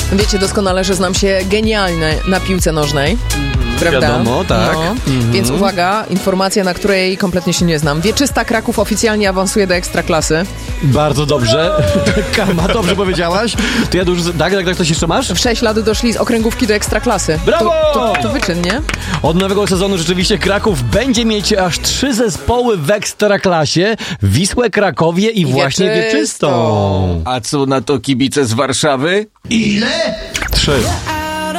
Wiecie doskonale, że znam się genialnie na piłce nożnej. Prawda? Wiadomo, tak. No. Więc uwaga, informacja, na której kompletnie się nie znam. Wieczysta Kraków oficjalnie awansuje do Ekstraklasy. Bardzo dobrze. Kama, dobrze powiedziałaś. To ja dużo... Tak, coś jeszcze masz? W 6 lat doszli z okręgówki do Ekstraklasy. Brawo! To wyczyn, nie? Od nowego sezonu rzeczywiście Kraków będzie mieć aż 3 zespoły w Ekstraklasie. Wisłę, Krakowie i właśnie Wieczystą. A co na to kibice z Warszawy? Ile? 3.